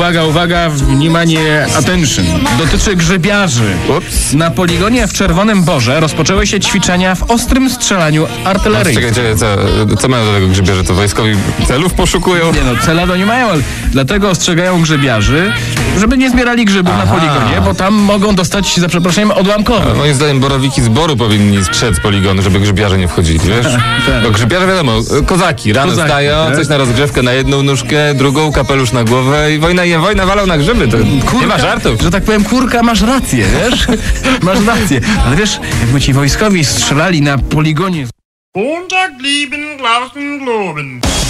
Uwaga, wнимanie, attention. Dotyczy grzybiarzy. Ups. Na poligonie w Czerwonym Borze rozpoczęły się ćwiczenia w ostrym strzelaniu artyleryjskim. Czekajcie, co mają do tego grzybiarze? To wojskowi celów poszukują? Nie no, cela to nie mają, ale dlatego ostrzegają grzybiarzy, żeby nie zbierali grzybów na poligonie, bo tam mogą dostać, za przeproszeniem, odłamkowe. Moim zdaniem borowiki z boru powinni strzec poligonu, żeby grzybiarze nie wchodzili, wiesz? Tak. Bo grzybiarze, wiadomo, kozaki, rano wstają, tak? coś na rozgrzewkę na jedną nóżkę, drugą, kapelusz na głowę i wojna walą na grzyby. To nie ma żartów. Że tak powiem, kurka, masz rację, wiesz? Masz rację. Ale wiesz, jakby ci wojskowi strzelali na poligonie... Montag lieben Glauben globen.